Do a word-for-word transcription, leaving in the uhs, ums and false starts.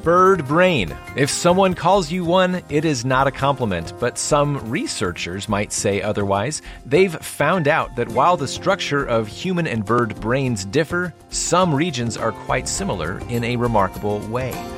Bird brain. If someone calls you one, it is not a compliment, but some researchers might say otherwise. They've found out that while the structure of human and bird brains differ, some regions are quite similar in a remarkable way.